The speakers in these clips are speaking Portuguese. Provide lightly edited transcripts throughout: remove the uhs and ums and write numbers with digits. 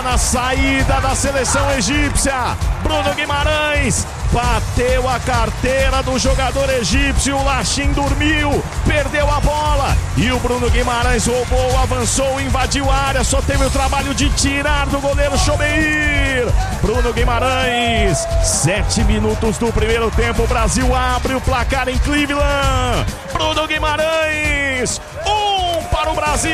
na saída da seleção egípcia. Bruno Guimarães bateu a carteira do jogador egípcio. O Lachin dormiu, perdeu a bola e o Bruno Guimarães roubou, avançou, invadiu a área. Só teve o trabalho de tirar do goleiro Chomeir. Bruno Guimarães, 7 minutos do primeiro tempo. O Brasil abre o placar em Cleveland. Bruno Guimarães, 1 para o Brasil,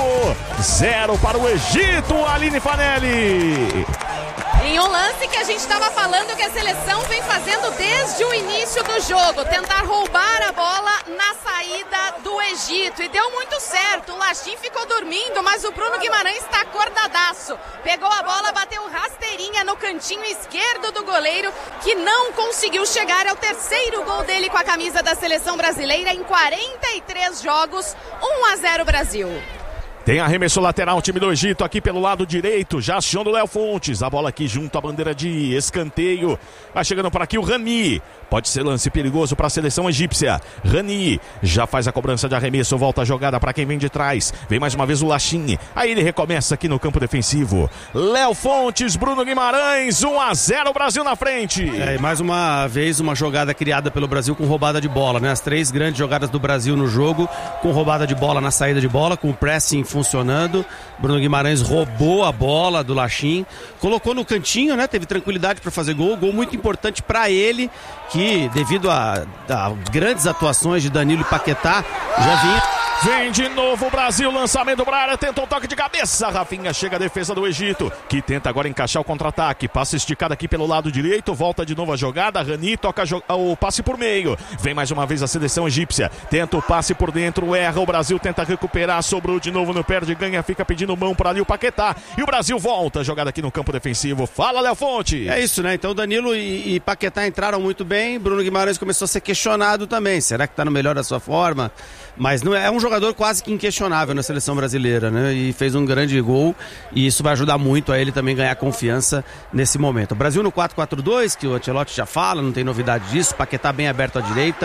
0 para o Egito. Aline Fanelli. Em um lance que a gente estava falando que a seleção vem fazendo desde o início do jogo, tentar roubar a bola na saída do Egito, e deu muito certo. O Lachin ficou dormindo, mas o Bruno Guimarães está acordadaço. Pegou a bola, bateu rasteirinha no cantinho esquerdo do goleiro, que não conseguiu chegar ao terceiro gol dele com a camisa da seleção brasileira em 43 jogos. 1-0 Brasil. Tem arremesso lateral, o time do Egito aqui pelo lado direito, já acionando o Léo Fontes. A bola aqui junto à bandeira de escanteio. Vai chegando por aqui o Rani. Pode ser lance perigoso para a seleção egípcia. Rani já faz a cobrança de arremesso, volta a jogada para quem vem de trás. Vem mais uma vez o Lachin. Aí ele recomeça aqui no campo defensivo. Léo Fontes, Bruno Guimarães, 1-0 Brasil na frente. E mais uma vez uma jogada criada pelo Brasil com roubada de bola, né? As 3 grandes jogadas do Brasil no jogo, com roubada de bola na saída de bola, com o pressing funcionando. Bruno Guimarães roubou a bola do Lachin, colocou no cantinho, né? Teve tranquilidade para fazer gol muito importante para ele, que devido a grandes atuações de Danilo e Paquetá, já vinha. Vem de novo o Brasil, lançamento para a área, tenta um toque de cabeça. Rafinha chega a defesa do Egito, que tenta agora encaixar o contra-ataque. Passa esticado aqui pelo lado direito, volta de novo a jogada. Rani toca o passe por meio. Vem mais uma vez a seleção egípcia, tenta o passe por dentro, erra. O Brasil tenta recuperar, sobrou de novo no perde, ganha, fica pedindo mão por ali o Paquetá. E o Brasil volta a jogada aqui no campo defensivo. Fala, Léo Fonte. É isso, né? Então Danilo e Paquetá entraram muito bem. Bruno Guimarães começou a ser questionado também. Será que está no melhor da sua forma? Mas não é um jogador quase que inquestionável na seleção brasileira, né? E fez um grande gol, e isso vai ajudar muito a ele também ganhar confiança nesse momento. O Brasil no 4-4-2, que o Ancelotti já fala, não tem novidade disso. Paquetá bem aberto à direita,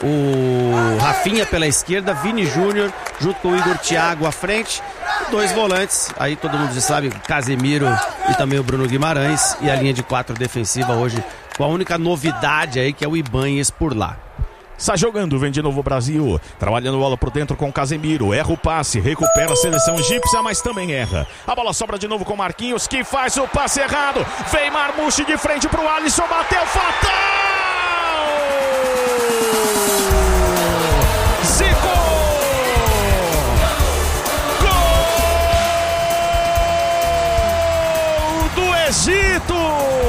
o Rafinha pela esquerda, Vini Júnior junto com o Igor Thiago à frente, 2 volantes, aí todo mundo já sabe, Casemiro e também o Bruno Guimarães, e a linha de 4 defensiva hoje com a única novidade aí, que é o Ibanez por lá. Sai jogando, vem de novo o Brasil, trabalhando bola por dentro com o Casemiro, erra o passe, recupera a seleção egípcia, mas também erra. A bola sobra de novo com o Marquinhos, que faz o passe errado, vem Marmouche de frente pro Alisson, bateu, fatal! Zico! Gol do Egito!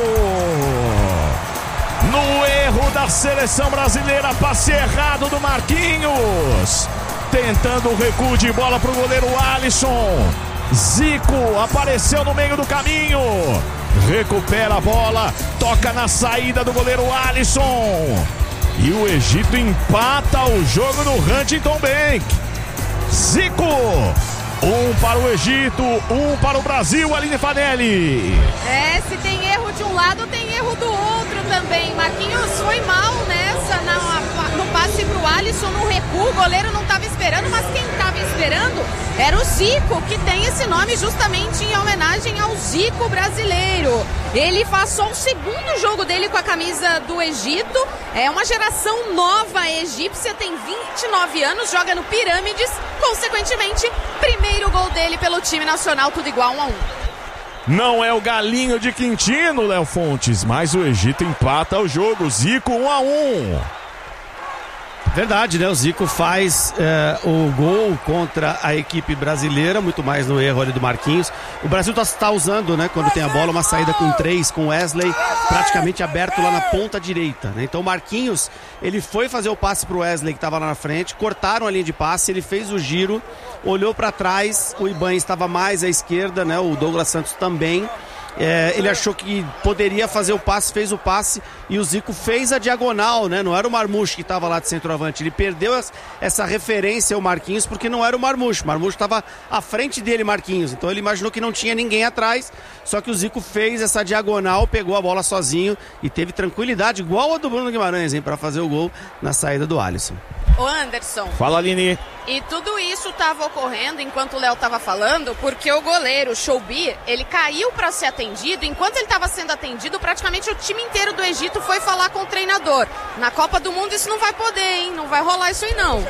No erro da seleção brasileira, passe errado do Marquinhos, tentando o recuo de bola para o goleiro Alisson. Zico apareceu no meio do caminho, recupera a bola, toca na saída do goleiro Alisson, e o Egito empata o jogo no Huntington Bank. Zico, 1 para o Egito, 1 para o Brasil. Aline Fanelli. Se tem erro de um lado, tem erro do outro também. Marquinhos foi mal nessa, no passe pro Alisson, no recuo. O goleiro não estava esperando, mas quem estava esperando era o Zico, que tem esse nome justamente em homenagem ao Zico brasileiro. Ele passou o segundo jogo dele com a camisa do Egito. É uma geração nova egípcia, tem 29 anos, joga no Pirâmides. Consequentemente, primeiro gol dele pelo time nacional, tudo igual, 1-1. Não é o galinho de Quintino, Léo Fontes, mas o Egito empata o jogo. Zico 1-1. Verdade, né? O Zico faz o gol contra a equipe brasileira, muito mais no erro ali do Marquinhos. O Brasil está usando, né, quando tem a bola, uma saída com 3, com Wesley praticamente aberto lá na ponta direita, né? Então o Marquinhos, ele foi fazer o passe pro Wesley, que estava lá na frente, cortaram a linha de passe, ele fez o giro, olhou para trás, o Ibanez estava mais à esquerda, né? O Douglas Santos também. Ele achou que poderia fazer o passe, fez o passe, e o Zico fez a diagonal, né? Não era o Marmouche que estava lá de centroavante. Ele perdeu essa referência ao Marquinhos, porque não era o Marmouche. O Marmouche estava à frente dele, Marquinhos. Então ele imaginou que não tinha ninguém atrás. Só que o Zico fez essa diagonal, pegou a bola sozinho e teve tranquilidade, igual a do Bruno Guimarães, hein, para fazer o gol na saída do Alisson. Ô Anderson. Fala, Aline. E tudo isso estava ocorrendo enquanto o Léo estava falando, porque o goleiro Choubir, ele caiu para ser atendido. Enquanto ele estava sendo atendido, praticamente o time inteiro do Egito foi falar com o treinador. Na Copa do Mundo isso não vai poder, hein? Não vai rolar isso aí não.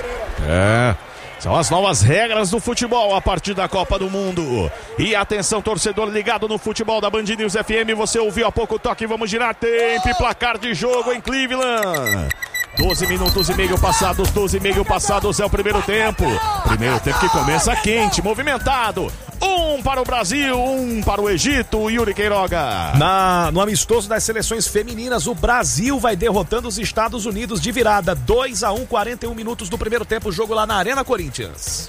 São as novas regras do futebol a partir da Copa do Mundo. E atenção, torcedor ligado no futebol da Band News FM. Você ouviu há pouco o toque, vamos girar tempo e placar de jogo em Cleveland. 12 minutos e meio passados, 12 e meio passados é o primeiro tempo. Primeiro tempo que começa quente, movimentado. 1 para o Brasil, 1 para o Egito, Yuri Queiroga. No amistoso das seleções femininas, o Brasil vai derrotando os Estados Unidos de virada. 2-1, 41 minutos do primeiro tempo, jogo lá na Arena Corinthians.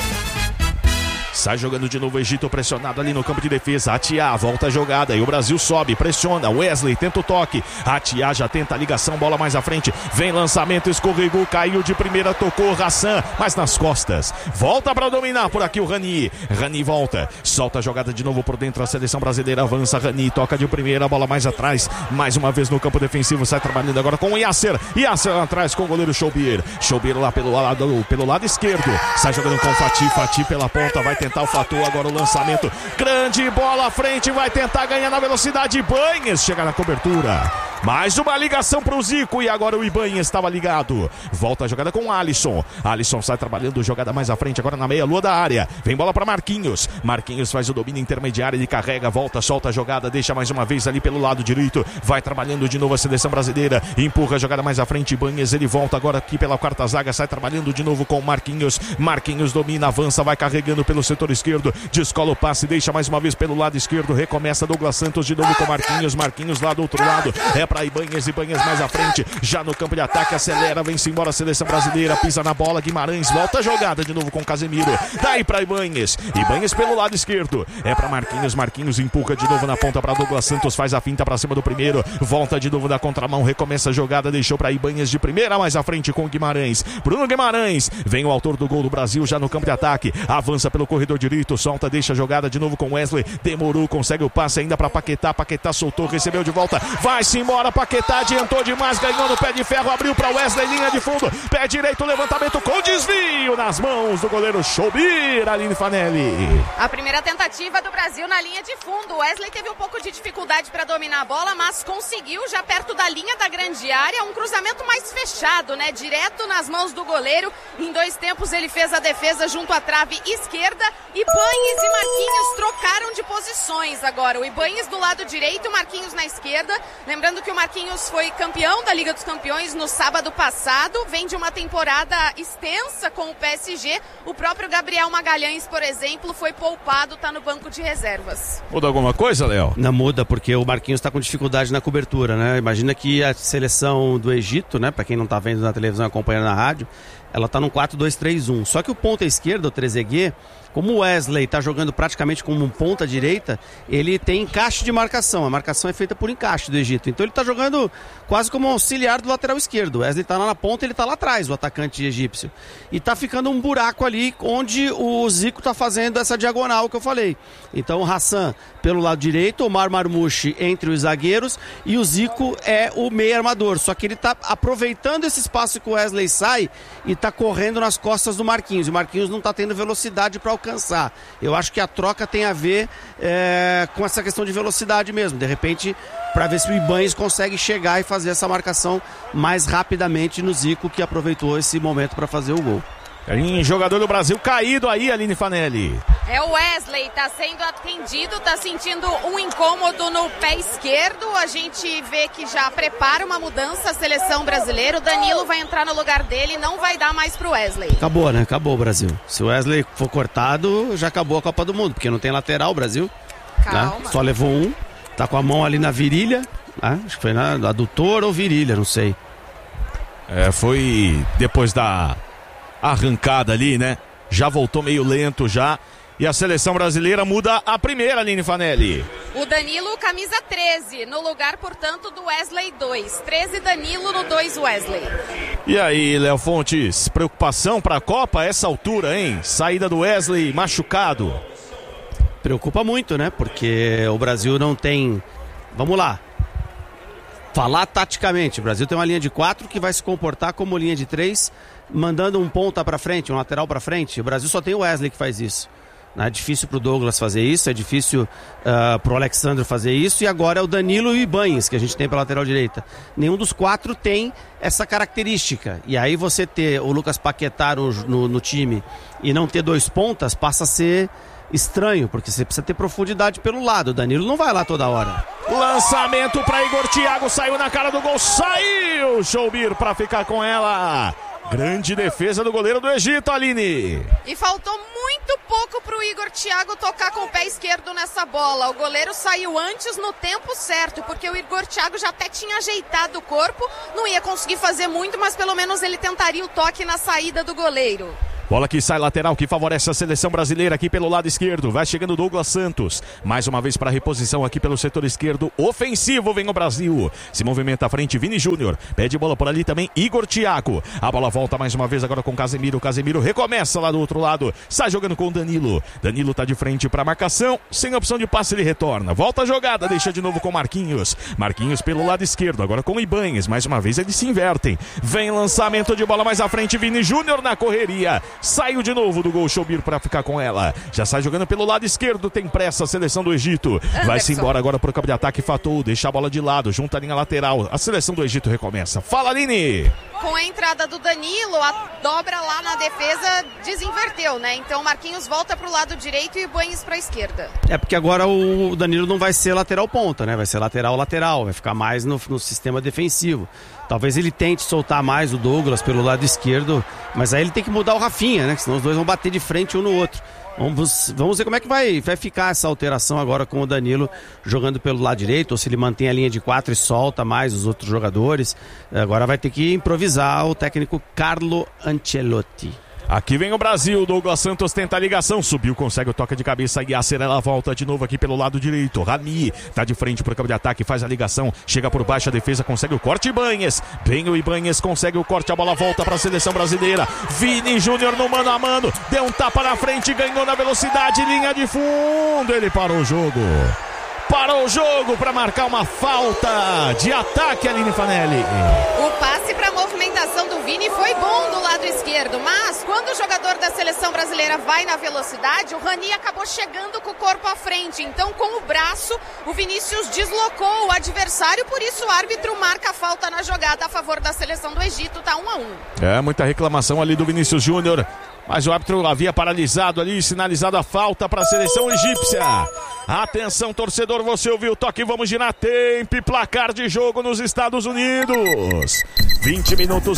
Sai jogando de novo o Egito, pressionado ali no campo de defesa. Atiá volta a jogada e o Brasil sobe, pressiona. Wesley tenta o toque. Atiá já tenta a ligação, bola mais à frente. Vem lançamento, escorregou, caiu de primeira, tocou Hassan, mas nas costas. Volta para dominar por aqui o Rani. Rani volta, solta a jogada de novo por dentro. A seleção brasileira avança. Rani toca de primeira, bola mais atrás. Mais uma vez no campo defensivo, sai trabalhando agora com o Yasser. Yasser atrás com o goleiro Choubir. Choubir lá pelo lado esquerdo. Sai jogando com o Fatih. Fatih pela ponta, vai tentar o Fatu, agora o lançamento, grande bola à frente, vai tentar ganhar na velocidade. Ibanhes chega na cobertura, mais uma ligação para o Zico e agora o Ibanhes estava ligado, volta a jogada com o Alisson. Alisson sai trabalhando, jogada mais à frente, agora na meia lua da área, vem bola para Marquinhos. Marquinhos faz o domínio intermediário, ele carrega, volta, solta a jogada, deixa mais uma vez ali pelo lado direito, vai trabalhando de novo a seleção brasileira, empurra a jogada mais à frente. Ibanhes, ele volta agora aqui pela quarta zaga, sai trabalhando de novo com o Marquinhos. Marquinhos domina, avança, vai carregando pelo setor esquerdo, descola o passe, deixa mais uma vez pelo lado esquerdo, recomeça Douglas Santos de novo com Marquinhos. Marquinhos lá do outro lado, é para Ibanhes. Ibanhes mais à frente, já no campo de ataque, acelera, vem-se embora a seleção brasileira, pisa na bola, Guimarães, volta a jogada de novo com Casemiro, daí para Ibanhes. Ibanhes pelo lado esquerdo, é para Marquinhos. Marquinhos empurra de novo na ponta para Douglas Santos, faz a finta para cima do primeiro, volta de novo da contramão, recomeça a jogada, deixou para Ibanhes de primeira, mais à frente com Guimarães. Bruno Guimarães, vem o autor do gol do Brasil já no campo de ataque, avança pelo corredor direito, solta, deixa a jogada de novo com Wesley, demorou, consegue o passe ainda para Paquetá. Paquetá soltou, recebeu de volta, vai-se embora. Paquetá adiantou demais, ganhou no pé de ferro, abriu para Wesley, linha de fundo, pé direito, levantamento com desvio nas mãos do goleiro Choubir, Aline Fanelli. A primeira tentativa do Brasil na linha de fundo. Wesley teve um pouco de dificuldade para dominar a bola, mas conseguiu já perto da linha da grande área, um cruzamento mais fechado, né? Direto nas mãos do goleiro. Em 2 tempos ele fez a defesa junto à trave esquerda. Ibanhes e Marquinhos trocaram de posições agora. O Ibanhes do lado direito, o Marquinhos na esquerda. Lembrando que o Marquinhos foi campeão da Liga dos Campeões no sábado passado. Vem de uma temporada extensa com o PSG. O próprio Gabriel Magalhães, por exemplo, foi poupado, está no banco de reservas. Muda alguma coisa, Léo? Não muda, porque o Marquinhos está com dificuldade na cobertura, né? Imagina que a seleção do Egito, né? Para quem não está vendo na televisão, acompanhando na rádio, ela está num 4-2-3-1. Só que o ponta esquerda, o Trezeguet, como o Wesley está jogando praticamente como um ponta direita, ele tem encaixe de marcação. A marcação é feita por encaixe do Egito. Então ele está jogando quase como um auxiliar do lateral esquerdo. O Wesley está lá na ponta, ele está lá atrás, o atacante egípcio. E está ficando um buraco ali onde o Zico está fazendo essa diagonal que eu falei. Então o Hassan pelo lado direito, o Omar Marmouche entre os zagueiros e o Zico é o meio armador. Só que ele está aproveitando esse espaço que o Wesley sai e está correndo nas costas do Marquinhos. E o Marquinhos não está tendo velocidade para alcançar. Eu acho que a troca tem a ver com essa questão de velocidade mesmo. De repente, para ver se o Ibanhes consegue chegar e fazer essa marcação mais rapidamente no Zico, que aproveitou esse momento para fazer o gol. Tem jogador do Brasil caído aí, Aline Fanelli. É o Wesley, tá sendo atendido, tá sentindo um incômodo no pé esquerdo. A gente vê que já prepara uma mudança a seleção brasileira. O Danilo vai entrar no lugar dele, não vai dar mais pro Wesley. Acabou, né? Acabou o Brasil. Se o Wesley for cortado, já acabou a Copa do Mundo, porque não tem lateral o Brasil. Calma. Né? Só levou um, tá com a mão ali na virilha, né? Acho que foi na adutora ou virilha, não sei. Foi depois da arrancada ali, né? Já voltou meio lento já. E a seleção brasileira muda a primeira, Aline Fanelli. O Danilo, camisa 13, no lugar, portanto, do Wesley 2. 13 Danilo, no 2 Wesley. E aí, Léo Fontes, preocupação para a Copa a essa altura, hein? Saída do Wesley machucado. Preocupa muito, né? Porque o Brasil não tem... Vamos lá. Falar taticamente. O Brasil tem uma linha de 4 que vai se comportar como linha de 3 mandando um ponta para frente, um lateral para frente. O Brasil só tem o Wesley que faz isso. É difícil pro Douglas fazer isso, é difícil pro Alexandre fazer isso, e agora é o Danilo e o Ibanhes que a gente tem pela lateral direita. Nenhum dos 4 tem essa característica, e aí você ter o Lucas Paquetá no time e não ter 2 pontas passa a ser estranho, porque você precisa ter profundidade pelo lado. O Danilo não vai lá toda hora. Lançamento para Igor Thiago, saiu na cara do gol, saiu Choubir para ficar com ela. Grande defesa do goleiro do Egito, Aline. E faltou muito pouco pro Igor Thiago tocar com o pé esquerdo nessa bola. O goleiro saiu antes no tempo certo, porque o Igor Thiago já até tinha ajeitado o corpo. Não ia conseguir fazer muito, mas pelo menos ele tentaria o toque na saída do goleiro. Bola que sai lateral, que favorece a seleção brasileira aqui pelo lado esquerdo. Vai chegando Douglas Santos. Mais uma vez para a reposição aqui pelo setor esquerdo. Ofensivo vem o Brasil. Se movimenta à frente Vini Júnior. Pede bola por ali também Igor Thiago. A bola volta mais uma vez agora com Casemiro. Casemiro recomeça lá do outro lado. Sai jogando com o Danilo. Danilo tá de frente para a marcação. Sem opção de passe ele retorna. Volta a jogada, deixa de novo com Marquinhos. Marquinhos pelo lado esquerdo. Agora com o Ibanhes. Mais uma vez eles se invertem. Vem lançamento de bola mais à frente. Vini Júnior na correria. Saiu de novo do gol Choubir para ficar com ela. Já sai jogando pelo lado esquerdo. Tem pressa a seleção do Egito. Vai-se embora agora pro campo de ataque. Fatou. Deixa a bola de lado. Junta a linha lateral. A seleção do Egito recomeça. Fala, Aline! Com a entrada do Danilo, a dobra lá na defesa desinverteu, né? Então o Marquinhos volta pro lado direito e o Ibanhes pra esquerda. É porque agora o Danilo não vai ser lateral ponta, né? Vai ser lateral. Vai ficar mais no sistema defensivo. Talvez ele tente soltar mais o Douglas pelo lado esquerdo, mas aí ele tem que mudar o Rafinha, né? Senão os dois vão bater de frente um no outro. Vamos ver como é que vai ficar essa alteração agora com o Danilo jogando pelo lado direito, ou se ele mantém a linha de 4 e solta mais os outros jogadores. Agora vai ter que improvisar o técnico Carlo Ancelotti. Aqui vem o Brasil, Douglas Santos tenta a ligação, subiu, consegue o toque de cabeça e ela volta de novo aqui pelo lado direito. Rami tá de frente pro campo de ataque, faz a ligação, chega por baixo, a defesa consegue o corte. Ibanhes, bem o Ibanhes, consegue o corte, a bola volta para a seleção brasileira. Vini Júnior no mano a mano, deu um tapa na frente, ganhou na velocidade, linha de fundo, ele parou o jogo. Parou o jogo para marcar uma falta de ataque, Aline Fanelli. O passe para a movimentação do Vini foi bom do lado esquerdo, mas quando o jogador da seleção brasileira vai na velocidade, o Rani acabou chegando com o corpo à frente. Então, com o braço, o Vinícius deslocou o adversário, por isso o árbitro marca a falta na jogada a favor da seleção do Egito, tá 1-1. É, muita reclamação ali do Vinícius Júnior. Mas o árbitro havia paralisado ali, sinalizado a falta para a seleção egípcia. Atenção, torcedor, você ouviu o toque, vamos girar tempo e placar de jogo nos Estados Unidos. 20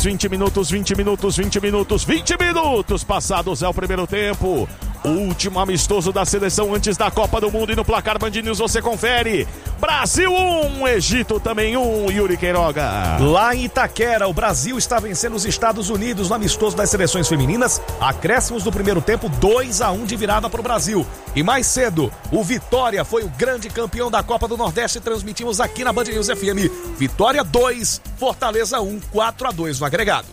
minutos passados é o primeiro tempo. Último amistoso da seleção antes da Copa do Mundo, e no placar Band News você confere. Brasil 1, Egito também 1, Yuri Queiroga. Lá em Itaquera, o Brasil está vencendo os Estados Unidos no amistoso das seleções femininas. Acréscimos do primeiro tempo, 2-1 de virada para o Brasil. E mais cedo, o Vitória foi o grande campeão da Copa do Nordeste. Transmitimos aqui na Band News FM. Vitória 2, Fortaleza 1, 4-2 no agregado.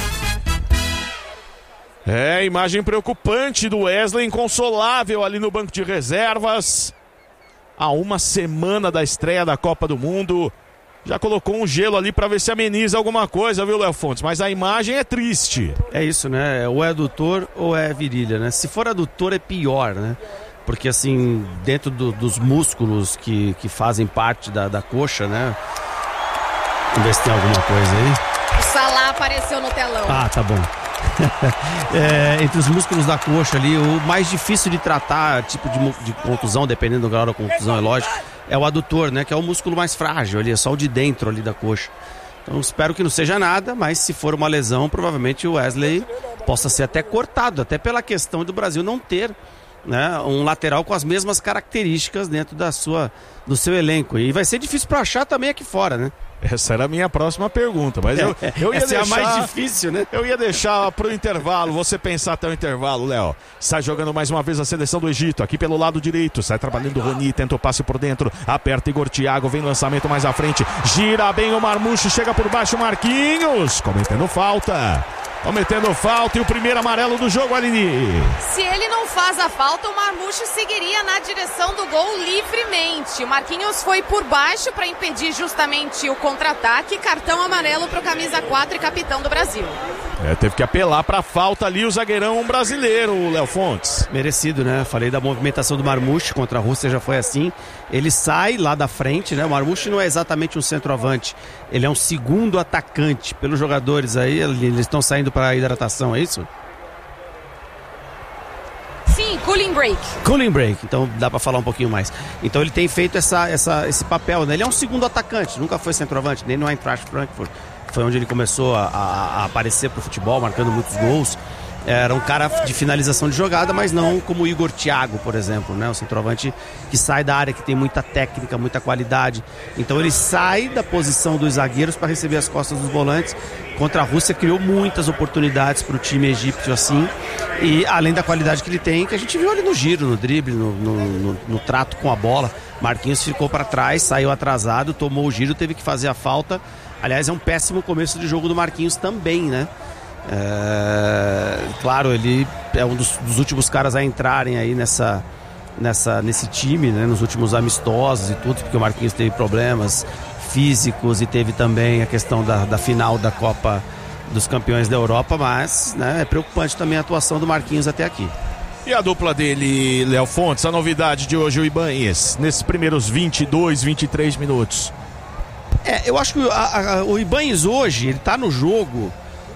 É, imagem preocupante do Wesley, inconsolável ali no banco de reservas. Há uma semana da estreia da Copa do Mundo. Já colocou um gelo ali para ver se ameniza alguma coisa, viu, Léo Fontes? Mas a imagem é triste. É isso, né? Ou é adutor ou é virilha, né? Se for adutor é pior, né? Porque assim, dentro dos músculos que fazem parte da coxa, né? Vamos ver se tem alguma coisa aí. O Salah apareceu no telão. Ah, tá bom. Entre os músculos da coxa ali, o mais difícil de tratar, tipo de contusão, dependendo do grau da contusão, é lógico, é o adutor, né? Que é o músculo mais frágil ali, é só o de dentro ali da coxa. Então espero que não seja nada, mas se for uma lesão, provavelmente o Wesley possa ser até cortado, até pela questão do Brasil não ter, né, um lateral com as mesmas características dentro do seu elenco. E vai ser difícil para achar também aqui fora, né? Essa era a minha próxima pergunta, mas eu ia essa deixar... é a mais difícil, né? Eu ia deixar pro intervalo, você pensar até o intervalo, Léo. Sai jogando mais uma vez a seleção do Egito, aqui pelo lado direito, sai trabalhando o Rani, tenta o passe por dentro, aperta Igor Thiago, vem lançamento mais à frente, gira bem o Marmouche, chega por baixo, Marquinhos, cometendo falta e o primeiro amarelo do jogo, Aline. Se ele não faz a falta, o Marmouche seguiria na direção do gol livremente. Marquinhos foi por baixo para impedir justamente o contra-ataque. Cartão amarelo para o camisa 4 e capitão do Brasil. Teve que apelar pra falta ali o zagueirão brasileiro, o Léo Fontes. Merecido, né? Falei da movimentação do Marmouche contra a Rússia, já foi assim. Ele sai lá da frente, né? O Marmouche não é exatamente um centroavante, ele é um segundo atacante. Pelos jogadores aí, eles estão saindo para a hidratação, é isso? Sim, cooling break. Cooling break, então dá pra falar um pouquinho mais. Então ele tem feito esse papel, né? Ele é um segundo atacante, nunca foi centroavante, nem no Eintracht Frankfurt. Foi onde ele começou a aparecer pro futebol, marcando muitos gols. Era um cara de finalização de jogada, mas não como o Igor Thiago, por exemplo, né? O centroavante que sai da área, que tem muita técnica, muita qualidade. Então ele sai da posição dos zagueiros para receber as costas dos volantes. Contra a Rússia criou muitas oportunidades para o time egípcio assim. E além da qualidade que ele tem, que a gente viu ali no giro, no drible, no trato com a bola. Marquinhos ficou para trás, saiu atrasado, tomou o giro, teve que fazer a falta. Aliás, é um péssimo começo de jogo do Marquinhos também, né? Claro, ele é um dos últimos caras a entrarem aí nesse time, né? Nos últimos amistosos e tudo, porque o Marquinhos teve problemas físicos e teve também a questão da final da Copa dos Campeões da Europa, mas, né, é preocupante também a atuação do Marquinhos até aqui. E a dupla dele, Léo Fontes, a novidade de hoje, o Ibanez, nesses primeiros 22, 23 minutos. Eu acho que o Ibanez hoje, ele tá no jogo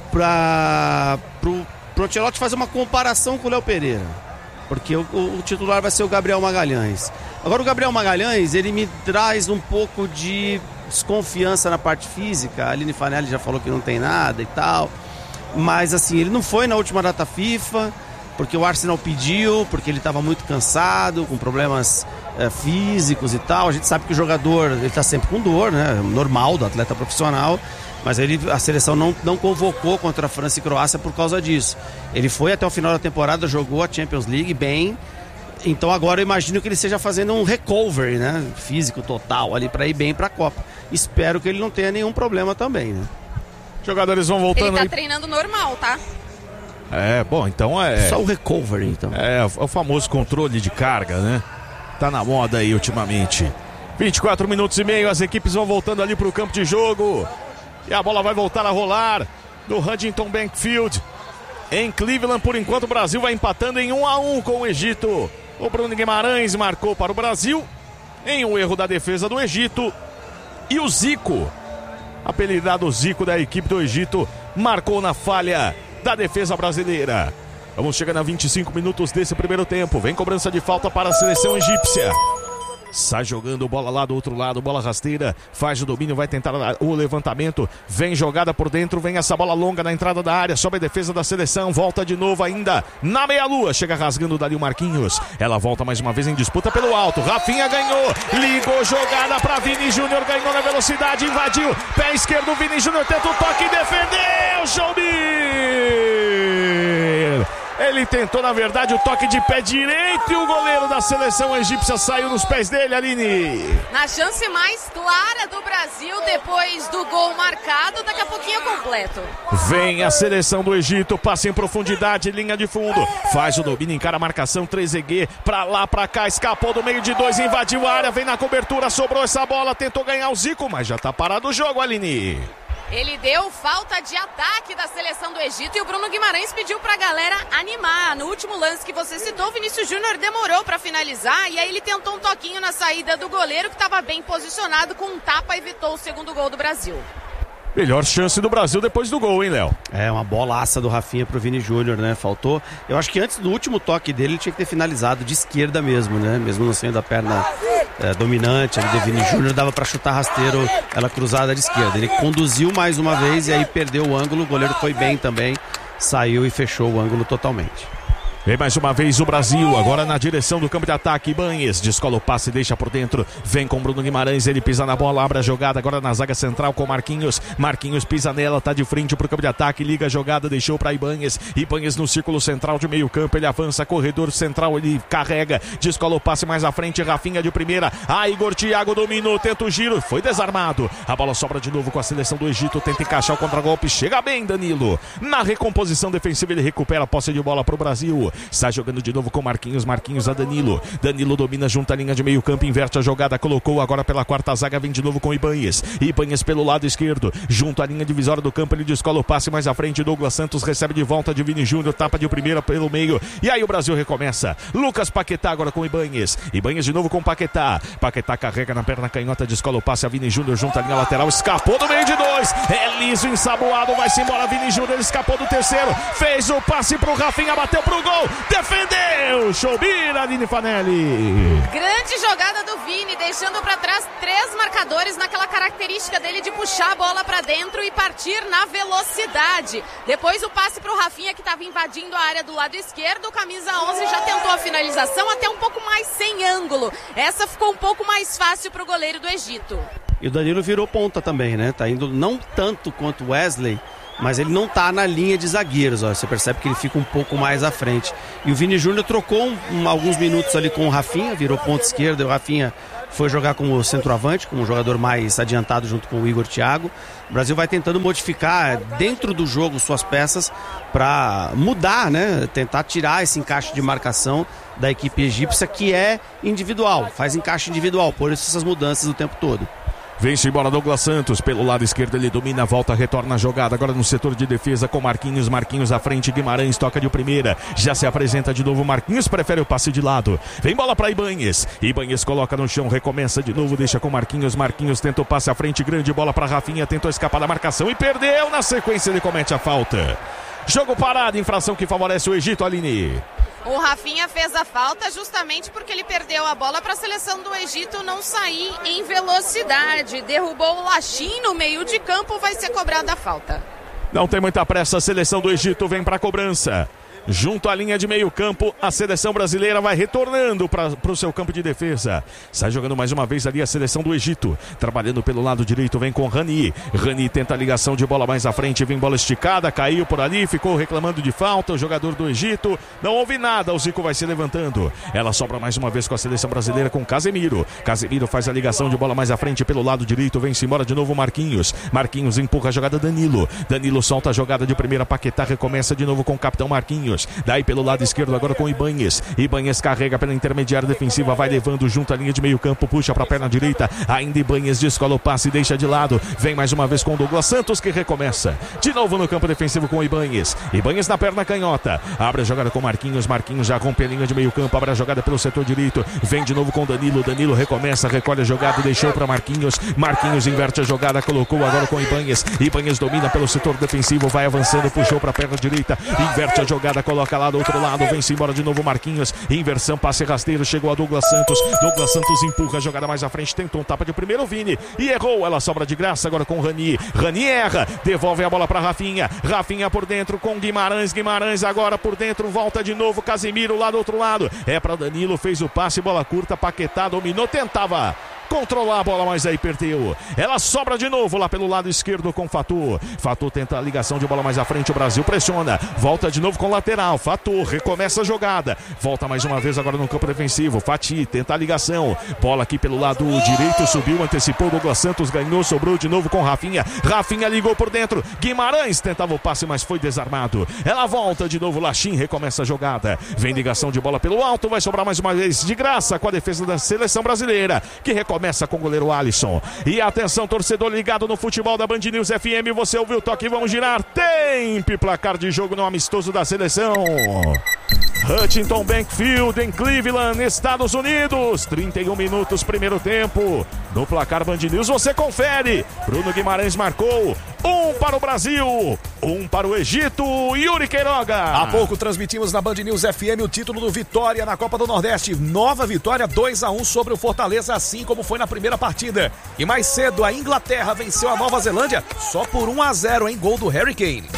pro Ancelotti fazer uma comparação com o Léo Pereira, porque o titular vai ser o Gabriel Magalhães. Agora o Gabriel Magalhães, ele me traz um pouco de desconfiança na parte física. A Aline Fanelli já falou que não tem nada e tal, mas assim, ele não foi na última data FIFA porque o Arsenal pediu, porque ele estava muito cansado, com problemas físicos e tal. A gente sabe que o jogador, ele está sempre com dor, né? Normal do atleta profissional, mas a seleção não convocou contra a França e Croácia por causa disso. Ele foi até o final da temporada, jogou a Champions League bem, então agora eu imagino que ele esteja fazendo um recovery, né? Físico total ali para ir bem para a Copa. Espero que ele não tenha nenhum problema também, né? Os jogadores vão voltando. Ele tá treinando normal, tá? Bom, então só o recovery, então. É o famoso controle de carga, né? Tá na moda aí ultimamente. 24 minutos e meio, as equipes vão voltando ali pro campo de jogo. E a bola vai voltar a rolar no Huntington Bank Field, em Cleveland. Por enquanto o Brasil vai empatando em 1-1 com o Egito. O Bruno Guimarães marcou para o Brasil em um erro da defesa do Egito. E o Zico, apelidado Zico da equipe do Egito, marcou na falha da defesa brasileira. Vamos chegando a 25 minutos desse primeiro tempo. Vem cobrança de falta para a seleção egípcia. Sai jogando bola lá do outro lado, bola rasteira, faz o domínio, vai tentar o levantamento, vem jogada por dentro, vem essa bola longa na entrada da área, sobe a defesa da seleção, volta de novo ainda na meia-lua, chega rasgando dali o Marquinhos, ela volta mais uma vez em disputa pelo alto, Rafinha ganhou, ligou jogada para Vini Júnior, ganhou na velocidade, invadiu, pé esquerdo, Vini Júnior tenta o toque e defendeu, Jobir! Ele tentou, na verdade, o toque de pé direito e o goleiro da seleção egípcia saiu nos pés dele, Aline. Na chance mais clara do Brasil, depois do gol marcado, daqui a pouquinho completo. Vem a seleção do Egito, passa em profundidade, linha de fundo, faz o domínio, encara a marcação, Trezeguet, pra lá, pra cá, escapou do meio de dois, invadiu a área, vem na cobertura, sobrou essa bola, tentou ganhar o Zico, mas já tá parado o jogo, Aline. Ele deu falta de ataque da seleção do Egito e o Bruno Guimarães pediu pra galera animar. No último lance que você citou, o Vinícius Júnior demorou pra finalizar e aí ele tentou um toquinho na saída do goleiro que estava bem posicionado, com um tapa evitou o segundo gol do Brasil. Melhor chance do Brasil depois do gol, hein, Léo? Uma bolaça do Rafinha pro Vini Júnior, né? Faltou. Eu acho que antes do último toque dele, ele tinha que ter finalizado de esquerda mesmo, né? Mesmo não sendo a perna dominante ali do Vini Júnior, dava pra chutar rasteiro, ela cruzada de esquerda. Ele conduziu mais uma vez e aí perdeu o ângulo. O goleiro foi bem também, saiu e fechou o ângulo totalmente. Vem mais uma vez o Brasil, agora na direção do campo de ataque. Ibanez descola o passe, deixa por dentro. Vem com Bruno Guimarães, ele pisa na bola, abre a jogada agora na zaga central com Marquinhos. Marquinhos pisa nela, tá de frente pro campo de ataque, liga a jogada, deixou pra Ibanez. Ibanez no círculo central de meio campo, ele avança, corredor central, ele carrega, descola o passe mais à frente, Rafinha de primeira. Igor Thiago dominou, tenta o giro, foi desarmado. A bola sobra de novo com a seleção do Egito, tenta encaixar o contragolpe, chega bem Danilo. Na recomposição defensiva ele recupera a posse de bola pro Brasil. Está jogando de novo com Marquinhos. Marquinhos a Danilo. Danilo domina junto à linha de meio campo, inverte a jogada, colocou agora pela quarta zaga, vem de novo com Ibanez. Ibanez pelo lado esquerdo, junto à linha divisória do campo, ele descola o passe mais à frente. Douglas Santos recebe de volta de Vini Júnior, tapa de primeira pelo meio. E aí o Brasil recomeça. Lucas Paquetá agora com Ibanez. Ibanez de novo com Paquetá. Paquetá carrega na perna canhota, descola o passe a Vini Júnior junto à linha lateral. Escapou do meio de dois. É liso, ensaboado, vai-se embora Vini Júnior, escapou do terceiro. Fez o passe pro Rafinha, bateu pro gol. Defendeu. Choubira, Aline Fanelli. Grande jogada do Vini, deixando para trás 3 marcadores naquela característica dele de puxar a bola para dentro e partir na velocidade. Depois o passe para o Rafinha, que estava invadindo a área do lado esquerdo. O camisa 11 já tentou a finalização, até um pouco mais sem ângulo. Essa ficou um pouco mais fácil para o goleiro do Egito. E o Danilo virou ponta também, né? Tá indo não tanto quanto o Wesley, mas ele não tá na linha de zagueiros, ó. Você percebe que ele fica um pouco mais à frente. E o Vini Júnior trocou alguns minutos ali com o Rafinha, virou ponta esquerda, e o Rafinha foi jogar como centroavante, como um jogador mais adiantado junto com o Igor Thiago. O Brasil vai tentando modificar dentro do jogo suas peças para mudar, né? Tentar tirar esse encaixe de marcação da equipe egípcia, que é individual, faz encaixe individual, por isso essas mudanças o tempo todo. Vem-se embora Douglas Santos, pelo lado esquerdo ele domina, volta, retorna a jogada, agora no setor de defesa com Marquinhos, Marquinhos à frente, Guimarães toca de primeira, já se apresenta de novo Marquinhos, prefere o passe de lado, vem bola para Ibanez, Ibanez coloca no chão, recomeça de novo, deixa com Marquinhos, Marquinhos tenta o passe à frente, grande bola para Rafinha, tentou escapar da marcação e perdeu, na sequência ele comete a falta. Jogo parado, infração que favorece o Egito, Aline. O Rafinha fez a falta justamente porque ele perdeu a bola para a seleção do Egito não sair em velocidade. Derrubou o Lachim no meio de campo, vai ser cobrada a falta. Não tem muita pressa, a seleção do Egito vem para a cobrança. Junto à linha de meio campo, a seleção brasileira vai retornando para o seu campo de defesa. Sai jogando mais uma vez ali a seleção do Egito. Trabalhando pelo lado direito, vem com Rani. Rani tenta a ligação de bola mais à frente, vem bola esticada, caiu por ali, ficou reclamando de falta. O jogador do Egito, não houve nada, o Zico vai se levantando. Ela sobra mais uma vez com a seleção brasileira com Casemiro. Casemiro faz a ligação de bola mais à frente pelo lado direito, vem-se embora de novo Marquinhos. Marquinhos empurra a jogada Danilo. Danilo solta a jogada de primeira, Paquetá recomeça de novo com o capitão Marquinhos. Daí pelo lado esquerdo agora com Ibanez. Ibanez carrega pela intermediária defensiva, vai levando junto à linha de meio campo, puxa para a perna direita, ainda Ibanez descola o passe e deixa de lado. Vem mais uma vez com o Douglas Santos que recomeça. De novo no campo defensivo com Ibanez. Ibanez na perna canhota. Abre a jogada com Marquinhos. Marquinhos já rompe a linha de meio campo, abre a jogada pelo setor direito. Vem de novo com Danilo. Danilo recomeça, recolhe a jogada e deixou para Marquinhos. Marquinhos inverte a jogada, colocou agora com Ibanez. Ibanez domina pelo setor defensivo, vai avançando, puxou para a perna direita, inverte a jogada, coloca lá do outro lado, vem-se embora de novo Marquinhos, inversão, passe rasteiro, chegou a Douglas Santos. Douglas Santos empurra a jogada mais à frente, tentou um tapa de primeiro, Vini, e errou, ela sobra de graça agora com Rani. Rani erra, devolve a bola para Rafinha. Rafinha por dentro com Guimarães. Guimarães agora por dentro, volta de novo Casemiro lá do outro lado, é para Danilo, fez o passe, bola curta, Paquetá dominou, tentava controlar a bola, mas aí perdeu. Ela sobra de novo lá pelo lado esquerdo com Fatur. Fatur tenta a ligação de bola mais à frente, o Brasil pressiona, volta de novo com o lateral, Fatur recomeça a jogada, volta mais uma vez agora no campo defensivo, Fati tenta a ligação, bola aqui pelo lado direito, subiu, antecipou, Douglas Santos ganhou, sobrou de novo com Rafinha. Rafinha ligou por dentro, Guimarães tentava o passe, mas foi desarmado. Ela volta de novo, Lachim recomeça a jogada, vem ligação de bola pelo alto, vai sobrar mais uma vez de graça com a defesa da seleção brasileira, que recomeça com o goleiro Alisson. E atenção, torcedor ligado no futebol da Band News FM, você ouviu o toque, vamos girar. Tempo, placar de jogo no amistoso da seleção. Huntington Bank Field em Cleveland, Estados Unidos. 31 minutos, primeiro tempo. No placar Band News você confere. Bruno Guimarães marcou. 1 para o Brasil, 1 para o Egito. Yuri Queiroga. Há pouco transmitimos na Band News FM o título do Vitória na Copa do Nordeste. Nova vitória, 2-1 sobre o Fortaleza, assim como foi na primeira partida. E mais cedo a Inglaterra venceu a Nova Zelândia só por 1-0 em gol do Harry Kane.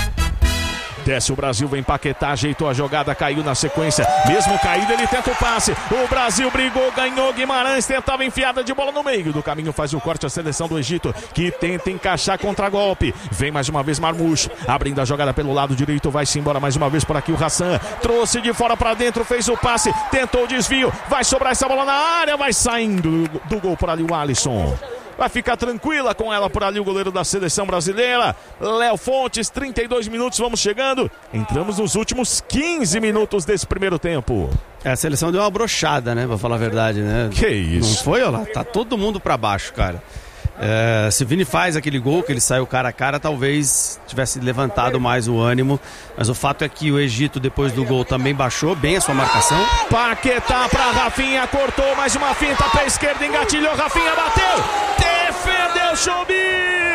Desce o Brasil, vem Paquetá, ajeitou a jogada, caiu na sequência, mesmo caído ele tenta o passe, o Brasil brigou, ganhou, Guimarães tentava enfiada de bola no meio do caminho, faz o corte a seleção do Egito, que tenta encaixar contra-golpe, vem mais uma vez Marmouche, abrindo a jogada pelo lado direito, vai-se embora mais uma vez por aqui o Hassan, trouxe de fora para dentro, fez o passe, tentou o desvio, vai sobrar essa bola na área, vai saindo do gol por ali o Alisson. vai ficar tranquila com ela por ali, o goleiro da seleção brasileira. Léo Fontes, 32 minutos, vamos chegando. Entramos nos últimos 15 minutos desse primeiro tempo. A seleção deu uma brochada, né? Pra falar a verdade, né? Que isso? Não foi, olha lá, tá todo mundo pra baixo, cara. Se o Vini faz aquele gol, que ele saiu cara a cara, talvez tivesse levantado mais o ânimo. Mas o fato é que o Egito, depois do gol, também baixou bem a sua marcação. Paquetá pra Rafinha, cortou mais uma finta, pé esquerdo, engatilhou, Rafinha bateu, defendeu, Choubir!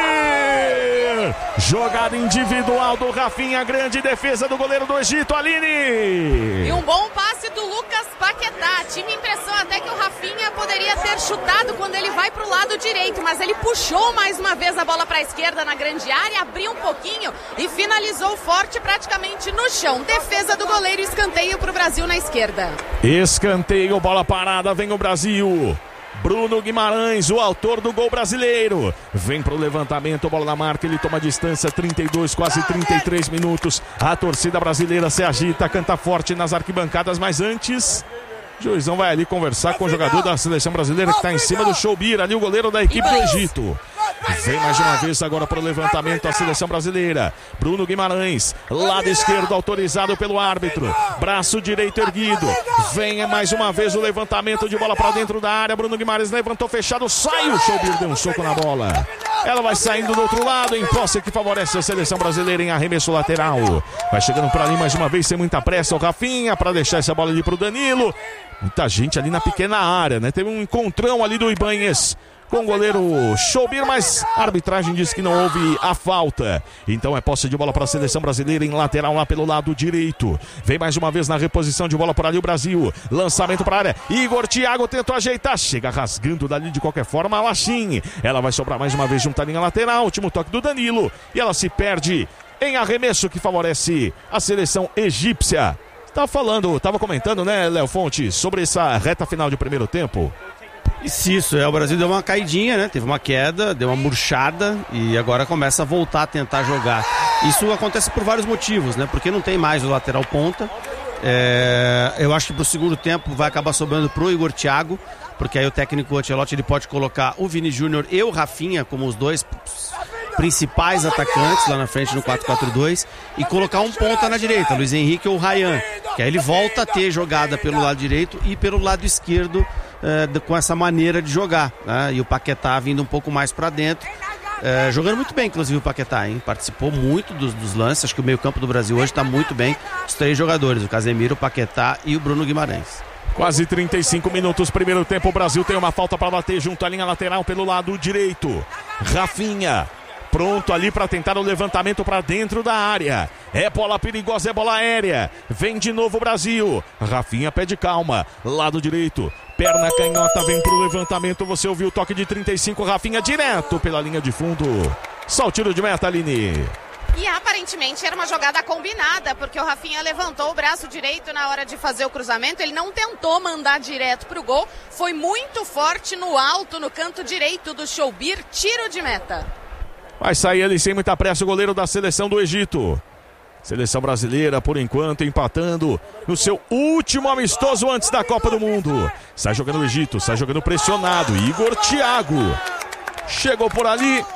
Jogada individual do Rafinha, grande defesa do goleiro do Egito, Aline! E um bom passe do Lucas Paquetá. Tive a impressão até que o Rafinha poderia ter chutado quando ele vai pro lado direito, mas ele puxou mais uma vez a bola para a esquerda na grande área, abriu um pouquinho e finalizou forte praticamente no chão. Defesa do goleiro, escanteio para o Brasil na esquerda. Escanteio, bola parada, vem o Brasil. Bruno Guimarães, o autor do gol brasileiro, vem pro levantamento, bola na marca, ele toma distância, 32, quase 33 minutos. A torcida brasileira se agita, canta forte nas arquibancadas, mas antes... Juizão vai ali conversar com o jogador da seleção brasileira que está em cima do Choubir, ali o goleiro da equipe do Egito. Vem mais uma vez agora para o levantamento a seleção brasileira. Bruno Guimarães, lado esquerdo autorizado pelo árbitro. Braço direito erguido. Vem mais uma vez o levantamento de bola para dentro da área. Bruno Guimarães levantou fechado, sai o Choubir, deu um soco na bola. Ela vai saindo do outro lado, em posse que favorece a seleção brasileira em arremesso lateral. Vai chegando para ali mais uma vez sem muita pressa o Rafinha para deixar essa bola ali para o Danilo. Muita gente ali na pequena área, né? Teve um encontrão ali do Ibanez com o goleiro Choubir, mas a arbitragem diz que não houve a falta. Então é posse de bola para a seleção brasileira em lateral lá pelo lado direito. Vem mais uma vez na reposição de bola por ali o Brasil. Lançamento para a área. Igor Thiago tentou ajeitar. Chega rasgando dali de qualquer forma a Lachim. Ela vai sobrar mais uma vez junto à linha lateral. Último toque do Danilo. E ela se perde em arremesso que favorece a seleção egípcia. Tava comentando, né, Léo Fontes, sobre essa reta final de primeiro tempo. Isso, o Brasil deu uma caidinha, né? Teve uma queda, deu uma murchada e agora começa a voltar a tentar jogar. Isso acontece por vários motivos, né? Porque não tem mais o lateral ponta. Eu acho que pro segundo tempo vai acabar sobrando pro Igor Thiago, porque aí o técnico Ancelotti ele pode colocar o Vini Júnior e o Rafinha como os dois principais atacantes lá na frente no 4-4-2 e colocar um ponta na direita, Luiz Henrique ou Ryan, que aí ele volta a ter jogada pelo lado direito e pelo lado esquerdo com essa maneira de jogar, né? E o Paquetá vindo um pouco mais para dentro, jogando muito bem, inclusive o Paquetá, hein? Participou muito dos lances. Acho que o meio campo do Brasil hoje está muito bem, os três jogadores, o Casemiro, o Paquetá e o Bruno Guimarães. Quase 35 minutos, primeiro tempo, o Brasil tem uma falta para bater junto à linha lateral pelo lado direito. Rafinha pronto ali para tentar o levantamento para dentro da área. É bola perigosa, é bola aérea. Vem de novo o Brasil. Rafinha pede calma. Lado direito. Perna canhota, vem pro levantamento. Você ouviu o toque de 35. Rafinha direto pela linha de fundo. Só o tiro de meta, Aline. E aparentemente era uma jogada combinada, porque o Rafinha levantou o braço direito na hora de fazer o cruzamento. Ele não tentou mandar direto pro gol. Foi muito forte no alto, no canto direito do Choubir. Tiro de meta. Vai sair ali sem muita pressa o goleiro da seleção do Egito. Seleção brasileira, por enquanto, empatando no seu último amistoso antes da Copa do Mundo. Sai jogando o Egito, sai jogando pressionado. Igor Thiago chegou por ali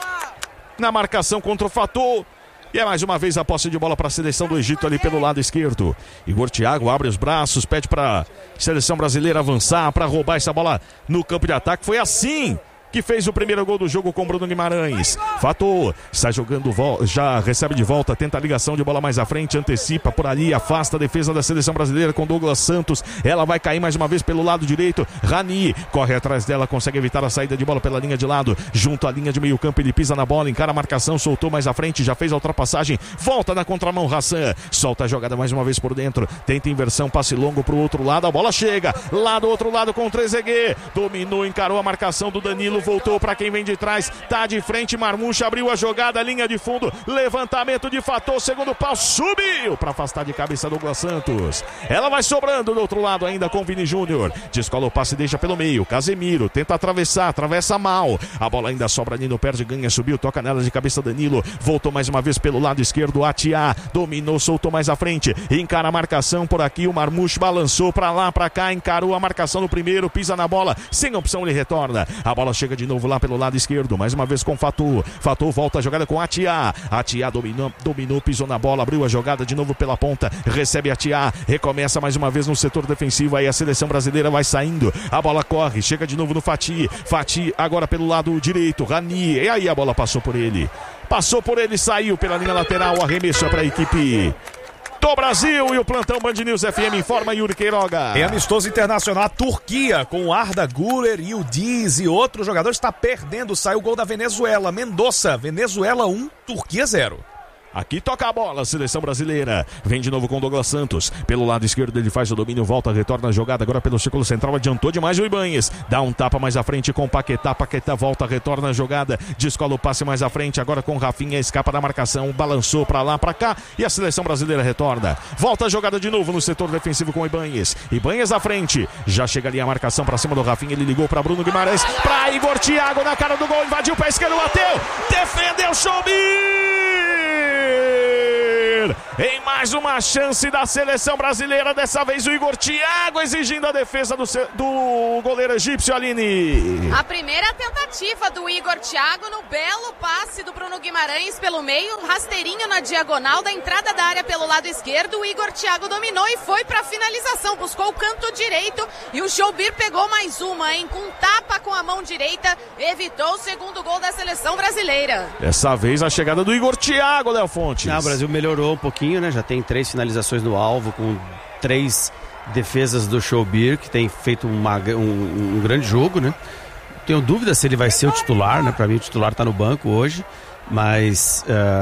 na marcação contra o Fatou. E é mais uma vez a posse de bola para a seleção do Egito ali pelo lado esquerdo. Igor Thiago abre os braços, pede para a seleção brasileira avançar para roubar essa bola no campo de ataque. Foi assim que fez o primeiro gol do jogo com Bruno Guimarães. Fatou, sai jogando, já recebe de volta, tenta a ligação de bola mais à frente, antecipa por ali, afasta a defesa da seleção brasileira com Douglas Santos. Ela vai cair mais uma vez pelo lado direito. Rani corre atrás dela, consegue evitar a saída de bola pela linha de lado, junto à linha de meio campo. Ele pisa na bola, encara a marcação, soltou mais à frente, já fez a ultrapassagem, volta na contramão. Hassan solta a jogada mais uma vez por dentro, tenta inversão, passe longo pro outro lado, a bola chega lá do outro lado com o Trezeguet, dominou, encarou a marcação do Danilo, voltou para quem vem de trás, tá de frente, Marmouche abriu a jogada, linha de fundo, levantamento de Fatou, segundo pau, subiu para afastar de cabeça Douglas Santos. Ela vai sobrando do outro lado ainda com Vini Júnior, descola o passe, deixa pelo meio, Casemiro tenta atravessar, atravessa mal, a bola ainda sobra ali no perde, ganha, subiu, toca nela de cabeça Danilo, voltou mais uma vez pelo lado esquerdo, Atiá, dominou, soltou mais à frente, encara a marcação por aqui, o Marmouche balançou para lá, para cá, encarou a marcação no primeiro, pisa na bola, sem opção ele retorna, a bola chega chega de novo lá pelo lado esquerdo, mais uma vez com Fatu. Fatu volta a jogada com Atiá. Atiá dominou, pisou na bola, abriu a jogada de novo pela ponta, recebe Atiá, recomeça mais uma vez no setor defensivo, aí a seleção brasileira vai saindo, a bola corre, chega de novo no Fati agora pelo lado direito, Rani, e aí a bola passou por ele, saiu pela linha lateral, arremesso para a equipe do Brasil, e o plantão Band News FM informa Yuri Queiroga. Em amistoso internacional, a Turquia, com o Arda Güler e o Diz e outros jogadores, está perdendo. Saiu o gol da Venezuela. Mendoza, Venezuela 1, Turquia 0. Aqui toca a bola, seleção brasileira. Vem de novo com Douglas Santos. Pelo lado esquerdo ele faz o domínio, volta, retorna a jogada. Agora pelo círculo central, adiantou demais o Ibanez. Dá um tapa mais à frente com Paquetá. Paquetá volta, retorna a jogada. Descola o passe mais à frente. Agora com Rafinha, escapa da marcação. Balançou pra lá, pra cá. E a seleção brasileira retorna. Volta a jogada de novo no setor defensivo com Ibanez. Ibanez à frente. Já chega ali a marcação pra cima do Rafinha. Ele ligou pra Bruno Guimarães. Pra Igor Thiago na cara do gol. Invadiu o pé esquerdo, bateu. Defendeu, Choubir. Em mais uma chance da seleção brasileira, dessa vez o Igor Thiago exigindo a defesa do goleiro egípcio, Aline. A primeira tentativa do Igor Thiago no belo passe do Bruno Guimarães pelo meio, rasteirinho na diagonal da entrada da área pelo lado esquerdo. O Igor Thiago dominou e foi para a finalização, buscou o canto direito e o Choubir pegou mais uma, hein? Com tapa com a mão direita, evitou o segundo gol da seleção brasileira. Dessa vez a chegada do Igor Thiago, Léo Fontes. O Brasil melhorou um pouquinho, né? Já tem 3 finalizações no alvo, com 3 defesas do Choubir, que tem feito um grande jogo, né? Tenho dúvida se ele vai ser o titular, né? Para mim o titular tá no banco hoje, mas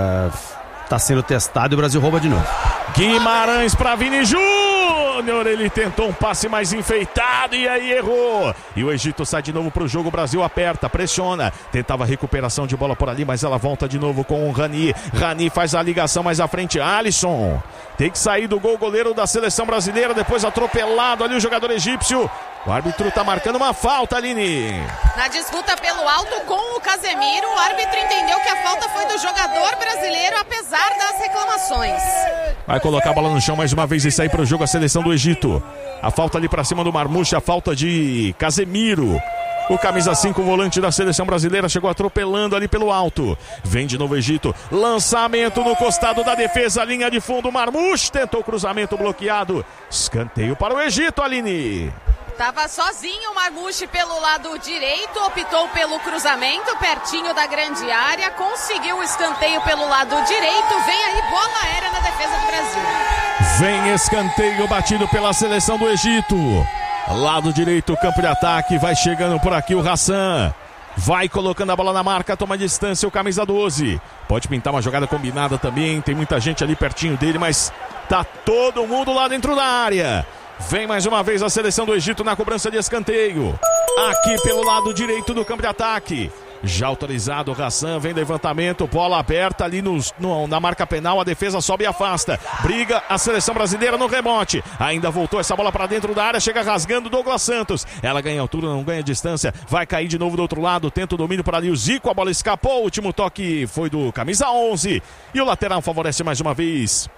tá sendo testado e o Brasil rouba de novo. Guimarães para Vini Júnior, ele tentou um passe mais enfeitado e aí errou. E o Egito sai de novo pro jogo, o Brasil aperta, pressiona, tentava recuperação de bola por ali, mas ela volta de novo com o Rani. Rani faz a ligação mais à frente, Alisson. Tem que sair do gol o goleiro da seleção brasileira, depois atropelado ali o jogador egípcio. O árbitro tá marcando uma falta, Aline. Na disputa pelo alto com o Casemiro, o árbitro entendeu que a falta foi do jogador brasileiro, apesar das reclamações. Vai colocar a bola no chão mais uma vez e sair para o jogo a seleção do Egito. A falta ali para cima do Marmouche, a falta de Casemiro. O camisa 5, volante da seleção brasileira, chegou atropelando ali pelo alto. Vem de novo o Egito. Lançamento no costado da defesa, linha de fundo. Marmouche tentou cruzamento bloqueado. Escanteio para o Egito, Aline. Tava sozinho o Marmouche pelo lado direito, optou pelo cruzamento pertinho da grande área, conseguiu o escanteio pelo lado direito, vem aí bola aérea na defesa do Brasil. Vem escanteio batido pela seleção do Egito. Lado direito, campo de ataque, vai chegando por aqui o Hassan. Vai colocando a bola na marca, toma distância o camisa 12. Pode pintar uma jogada combinada também, tem muita gente ali pertinho dele, mas tá todo mundo lá dentro da área. Vem mais uma vez a seleção do Egito na cobrança de escanteio. Aqui pelo lado direito do campo de ataque. Já autorizado o Hassan, vem levantamento, bola aberta ali na marca penal, a defesa sobe e afasta. Briga a seleção brasileira no rebote. Ainda voltou essa bola para dentro da área, chega rasgando Douglas Santos. Ela ganha altura, não ganha distância, vai cair de novo do outro lado, tenta o domínio para ali o Zico, a bola escapou, o último toque foi do camisa 11. E o lateral favorece mais uma vez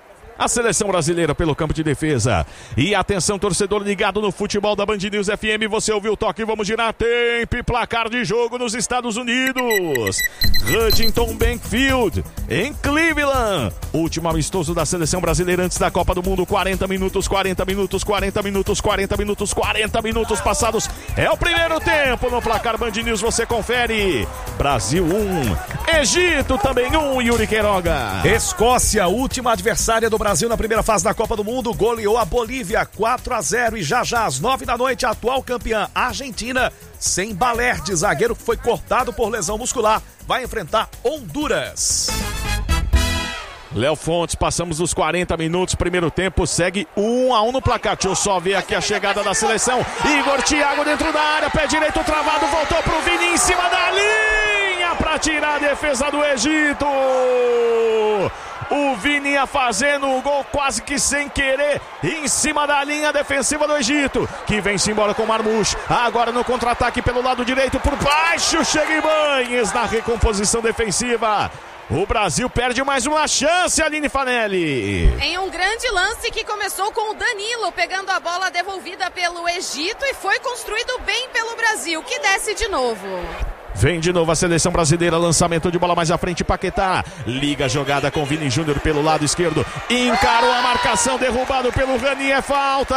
a seleção brasileira pelo campo de defesa. E atenção, torcedor ligado no futebol da Band News FM, você ouviu o toque, vamos girar tempo e placar de jogo nos Estados Unidos. Huntington Bank Field, em Cleveland. Último amistoso da seleção brasileira antes da Copa do Mundo, 40 minutos, 40 minutos, 40 minutos, 40 minutos, 40 minutos passados. É o primeiro tempo no placar Band News, você confere. Brasil 1, Egito também 1, Yuri Queiroga. Escócia, última adversária do Brasil na primeira fase da Copa do Mundo, goleou a Bolívia 4-0 e já às 9 da noite a atual campeã Argentina, sem Balerdi, zagueiro que foi cortado por lesão muscular, vai enfrentar Honduras. Léo Fontes, passamos dos 40 minutos, primeiro tempo, segue 1-1 no placar. Deixa eu só ver aqui a chegada da seleção. Igor Thiago dentro da área, pé direito travado, voltou pro Vini em cima da linha para tirar a defesa do Egito. O Vini ia fazendo o gol quase que sem querer, em cima da linha defensiva do Egito, que vem-se embora com o Marmouche. Agora no contra-ataque pelo lado direito, por baixo, chega Ibanez na recomposição defensiva. O Brasil perde mais uma chance, Aline Fanelli. Em um grande lance que começou com o Danilo pegando a bola devolvida pelo Egito e foi construído bem pelo Brasil, que desce de novo. Vem de novo a seleção brasileira, lançamento de bola mais à frente, Paquetá. Liga a jogada com Vini Júnior pelo lado esquerdo. Encarou a marcação, derrubado pelo Rani, é falta.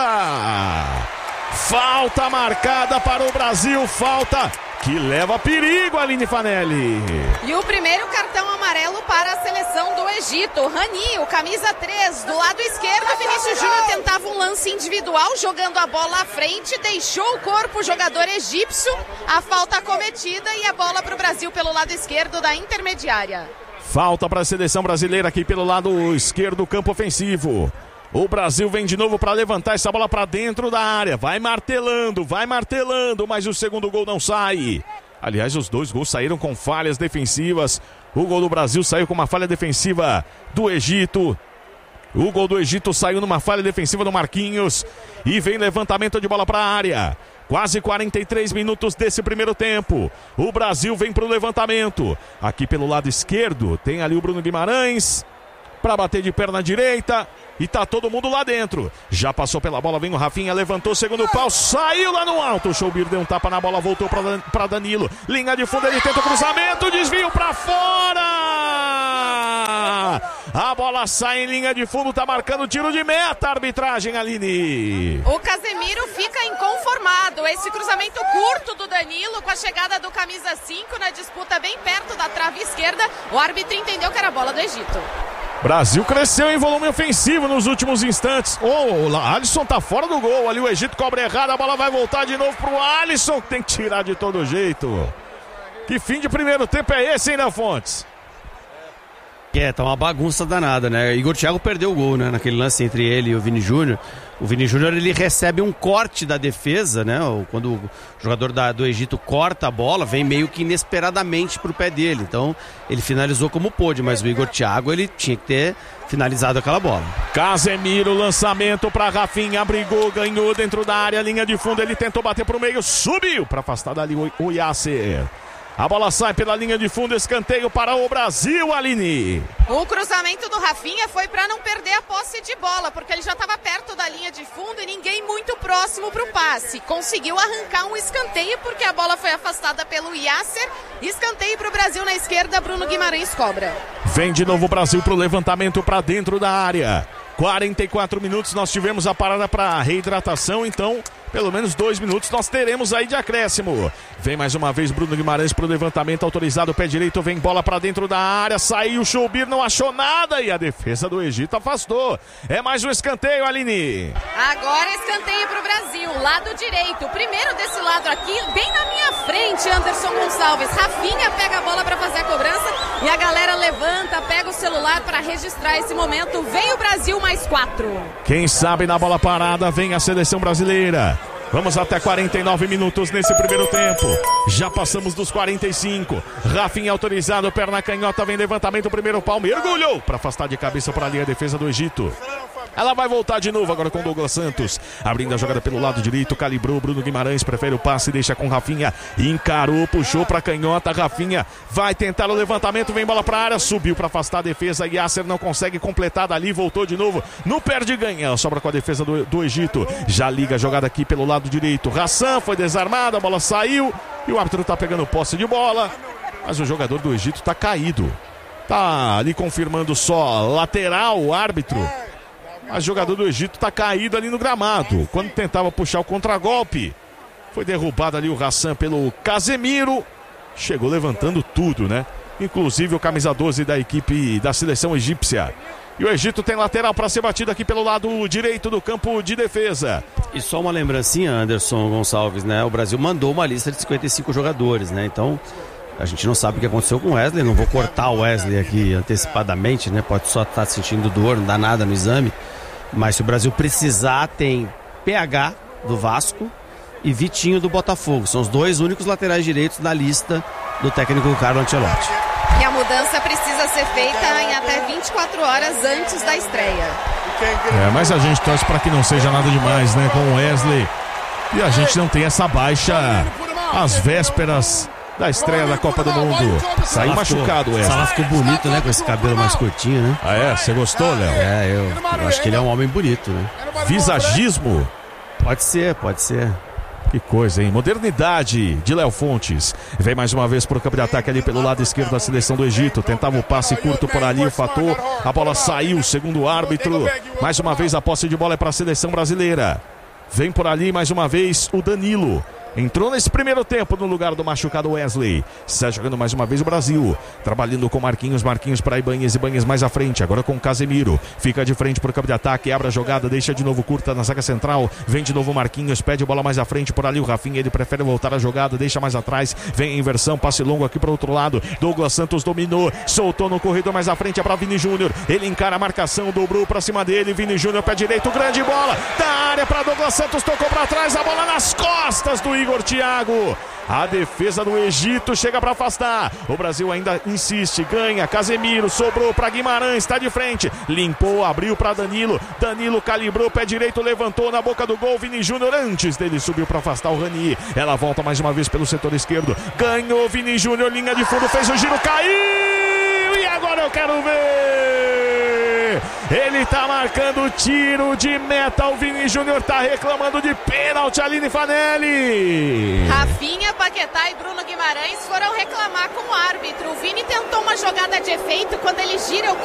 Falta marcada para o Brasil, falta que leva perigo, Aline Fanelli. E o primeiro cartão amarelo para a seleção do Egito. Rani, o camisa 3, do lado esquerdo. Vinícius Júnior tentava um lance individual, jogando a bola à frente, deixou o corpo o jogador egípcio. A falta cometida e a bola para o Brasil pelo lado esquerdo da intermediária. Falta para a seleção brasileira aqui pelo lado esquerdo do campo ofensivo. O Brasil vem de novo para levantar essa bola para dentro da área. Vai martelando, mas o segundo gol não sai. Aliás, os dois gols saíram com falhas defensivas. O gol do Brasil saiu com uma falha defensiva do Egito. O gol do Egito saiu numa falha defensiva do Marquinhos. E vem levantamento de bola para a área. Quase 43 minutos desse primeiro tempo. O Brasil vem para o levantamento. Aqui pelo lado esquerdo tem ali o Bruno Guimarães para bater de perna direita. E tá todo mundo lá dentro. Já passou pela bola, vem o Rafinha, levantou o segundo pau, saiu lá no alto. O Choubir deu um tapa na bola, voltou para Danilo. Linha de fundo, ele tenta o cruzamento, desvio para fora. A bola sai em linha de fundo, tá marcando tiro de meta. Arbitragem, Aline. O Casemiro fica inconformado. Esse cruzamento curto do Danilo com a chegada do camisa 5 na disputa bem perto da trave esquerda. O árbitro entendeu que era a bola do Egito. Brasil cresceu em volume ofensivo nos últimos instantes. O Alisson tá fora do gol. Ali o Egito cobra errado. A bola vai voltar de novo pro Alisson. Tem que tirar de todo jeito. Que fim de primeiro tempo é esse, hein, Léo Fontes? Tá uma bagunça danada, né? Igor Thiago perdeu o gol, né? Naquele lance entre ele e o Vini Júnior. O Vini Júnior, ele recebe um corte da defesa, né? Quando o jogador do Egito corta a bola, vem meio que inesperadamente pro pé dele. Então, ele finalizou como pôde, mas o Igor Thiago, ele tinha que ter finalizado aquela bola. Casemiro, lançamento para Rafinha, brigou, ganhou dentro da área, linha de fundo, ele tentou bater pro meio, subiu para afastar dali o Yasser. A bola sai pela linha de fundo, escanteio para o Brasil, Aline. O cruzamento do Rafinha foi para não perder a posse de bola, porque ele já estava perto da linha de fundo e ninguém muito próximo para o passe. Conseguiu arrancar um escanteio porque a bola foi afastada pelo Yasser. Escanteio para o Brasil na esquerda, Bruno Guimarães cobra. Vem de novo o Brasil para o levantamento para dentro da área. 44 minutos nós tivemos a parada para reidratação, então pelo menos 2 minutos nós teremos aí de acréscimo. Vem mais uma vez Bruno Guimarães para o levantamento autorizado, pé direito, vem bola para dentro da área, saiu o Choubir, não achou nada e a defesa do Egito afastou. É mais um escanteio, Aline. Agora escanteio para o Brasil, lado direito, primeiro desse lado aqui, bem na minha frente, Anderson Gonçalves. Rafinha pega a bola para fazer a cobrança e a galera levanta, pega o celular para registrar esse momento. Vem o Brasil, mais 4. Quem sabe na bola parada vem a seleção brasileira. Vamos até 49 minutos nesse primeiro tempo. Já passamos dos 45. Rafinha autorizado, perna canhota, vem levantamento, primeiro pau, mergulhou para afastar de cabeça para ali a defesa do Egito. Ela vai voltar de novo agora com Douglas Santos. Abrindo a jogada pelo lado direito, calibrou Bruno Guimarães, prefere o passe, deixa com Rafinha. Encarou, puxou para canhota, Rafinha vai tentar o levantamento, vem bola para a área, subiu para afastar a defesa. Yasser não consegue completar dali, voltou de novo, no perde e ganha, sobra com a defesa do Egito. Já liga a jogada aqui pelo lado direito. Hassan foi desarmado, a bola saiu e o árbitro tá pegando posse de bola, mas o jogador do Egito tá caído. Tá ali confirmando só lateral o árbitro. Mas o jogador do Egito tá caído ali no gramado. Quando tentava puxar o contragolpe, foi derrubado ali o Hassan pelo Casemiro. Chegou levantando tudo, né? Inclusive o camisa 12 da equipe da seleção egípcia. E o Egito tem lateral para ser batido aqui pelo lado direito do campo de defesa. E só uma lembrancinha, Anderson Gonçalves, né? O Brasil mandou uma lista de 55 jogadores, né? Então, a gente não sabe o que aconteceu com o Wesley. Não vou cortar o Wesley aqui antecipadamente, né? Pode só estar sentindo dor, não dá nada no exame. Mas se o Brasil precisar, tem PH do Vasco e Vitinho do Botafogo. São os 2 únicos laterais direitos na lista do técnico Carlo Ancelotti. E a mudança precisa ser feita em até 24 horas antes da estreia. Mas a gente torce para que não seja nada demais, né, com o Wesley. E a gente não tem essa baixa às vésperas da estreia da Copa do Mundo. Saiu machucado, O Salah ficou bonito, né? Com esse cabelo mais curtinho, né? Ah, é? Você gostou, Léo? Eu acho que ele é um homem bonito, né? Visagismo? Pode ser. Que coisa, hein? Modernidade de Léo Fontes. Vem mais uma vez pro campo de ataque ali pelo lado esquerdo da seleção do Egito. Tentava o passe curto por ali, o Fator. A bola saiu, segundo o árbitro. Mais uma vez a posse de bola é para a seleção brasileira. Vem por ali mais uma vez o Danilo. Entrou nesse primeiro tempo no lugar do machucado Wesley. Está jogando mais uma vez o Brasil. Trabalhando com Marquinhos para Ibanez. Ibanez mais à frente. Agora com Casemiro. Fica de frente para o campo de ataque. Abre a jogada. Deixa de novo curta na zaga central. Vem de novo Marquinhos. Pede bola mais à frente. Por ali o Rafinha. Ele prefere voltar a jogada. Deixa mais atrás. Vem em inversão. Passe longo aqui para o outro lado. Douglas Santos dominou. Soltou no corredor mais à frente. É para Vini Júnior. Ele encara a marcação. Dobrou para cima dele. Vini Júnior pé direito. Grande bola. Da área para Douglas Santos. Tocou para trás. A bola nas costas do Igor Thiago. A defesa do Egito chega para afastar. O Brasil ainda insiste, ganha. Casemiro sobrou para Guimarães, está de frente. Limpou, abriu para Danilo. Danilo calibrou, pé direito, levantou na boca do gol. Vini Júnior antes dele subiu para afastar o Rani. Ela volta mais uma vez pelo setor esquerdo. Ganhou Vini Júnior, linha de fundo, fez o giro, caiu. E agora eu quero ver. Ele tá marcando tiro de meta. O Vini Júnior tá reclamando de pênalti. Aline Fanelli. Rafinha, Paquetá e Bruno Guimarães foram reclamar com o árbitro. O Vini tentou uma jogada de efeito. Quando ele gira o